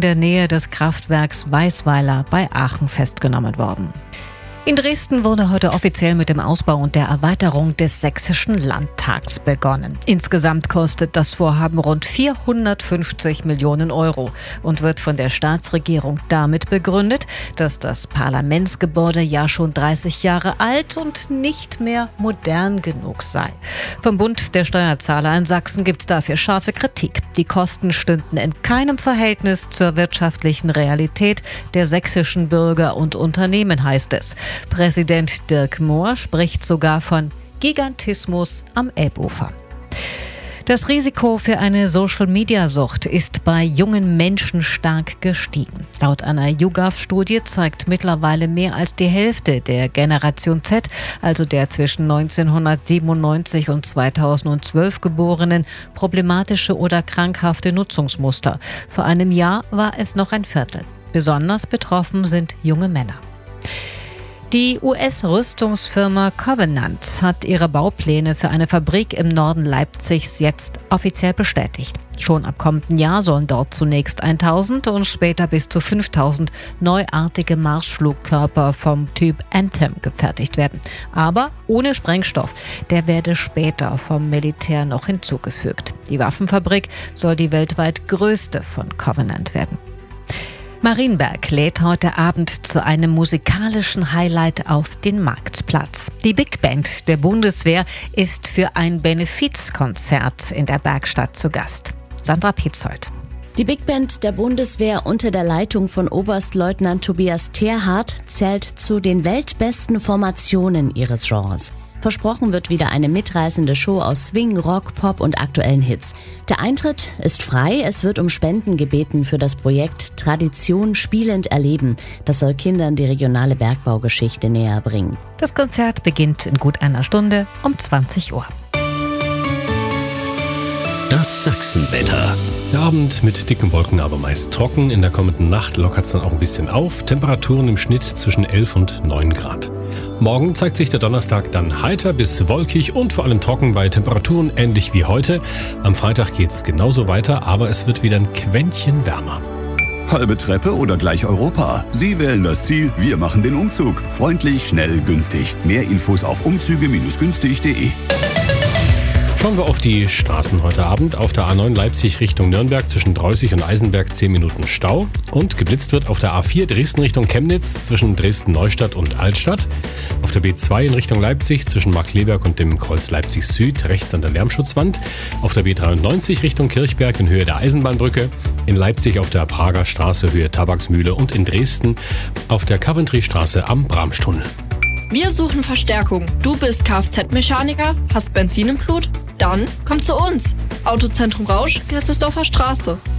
der Nähe des Kraftwerks Weisweiler bei Aachen festgenommen worden. In Dresden wurde heute offiziell mit dem Ausbau und der Erweiterung des Sächsischen Landtags begonnen. Insgesamt kostet das Vorhaben rund 450 Millionen Euro und wird von der Staatsregierung damit begründet, dass das Parlamentsgebäude ja schon 30 Jahre alt und nicht mehr modern genug sei. Vom Bund der Steuerzahler in Sachsen gibt es dafür scharfe Kritik. Die Kosten stünden in keinem Verhältnis zur wirtschaftlichen Realität der sächsischen Bürger und Unternehmen, heißt es. Präsident Dirk Mohr spricht sogar von Gigantismus am Elbufer. Das Risiko für eine Social-Media-Sucht ist bei jungen Menschen stark gestiegen. Laut einer YouGov-Studie zeigt mittlerweile mehr als die Hälfte der Generation Z, also der zwischen 1997 und 2012 Geborenen, problematische oder krankhafte Nutzungsmuster. Vor einem Jahr war es noch ein Viertel. Besonders betroffen sind junge Männer. Die US-Rüstungsfirma Covenant hat ihre Baupläne für eine Fabrik im Norden Leipzigs jetzt offiziell bestätigt. Schon ab kommenden Jahr sollen dort zunächst 1000 und später bis zu 5000 neuartige Marschflugkörper vom Typ Anthem gefertigt werden. Aber ohne Sprengstoff. Der werde später vom Militär noch hinzugefügt. Die Waffenfabrik soll die weltweit größte von Covenant werden. Marienberg lädt heute Abend zu einem musikalischen Highlight auf den Marktplatz. Die Big Band der Bundeswehr ist für ein Benefizkonzert in der Bergstadt zu Gast. Sandra Petzold. Die Big Band der Bundeswehr unter der Leitung von Oberstleutnant Tobias Terhardt zählt zu den weltbesten Formationen ihres Genres. Versprochen wird wieder eine mitreißende Show aus Swing, Rock, Pop und aktuellen Hits. Der Eintritt ist frei, es wird um Spenden gebeten für das Projekt Tradition spielend erleben. Das soll Kindern die regionale Bergbaugeschichte näher bringen. Das Konzert beginnt in gut einer Stunde um 20 Uhr. Das Sachsenwetter. Der Abend mit dicken Wolken, aber meist trocken. In der kommenden Nacht lockert es dann auch ein bisschen auf. Temperaturen im Schnitt zwischen 11 und 9 Grad. Morgen zeigt sich der Donnerstag dann heiter bis wolkig und vor allem trocken bei Temperaturen ähnlich wie heute. Am Freitag geht es genauso weiter, aber es wird wieder ein Quäntchen wärmer. Halbe Treppe oder gleich Europa? Sie wählen das Ziel, wir machen den Umzug. Freundlich, schnell, günstig. Mehr Infos auf umzüge-günstig.de. Schauen wir auf die Straßen heute Abend. Auf der A9 Leipzig Richtung Nürnberg zwischen Dreußig und Eisenberg 10 Minuten Stau. Und geblitzt wird auf der A4 Dresden Richtung Chemnitz zwischen Dresden-Neustadt und Altstadt. Auf der B2 in Richtung Leipzig zwischen Markkleeberg und dem Kreuz Leipzig Süd rechts an der Lärmschutzwand. Auf der B93 Richtung Kirchberg in Höhe der Eisenbahnbrücke. In Leipzig auf der Prager Straße Höhe Tabaksmühle und in Dresden auf der Coventry-Straße am Bramstunnel. Wir suchen Verstärkung. Du bist Kfz-Mechaniker, hast Benzin im Blut? Dann komm zu uns. Autozentrum Rausch, Gerstesdorfer Straße.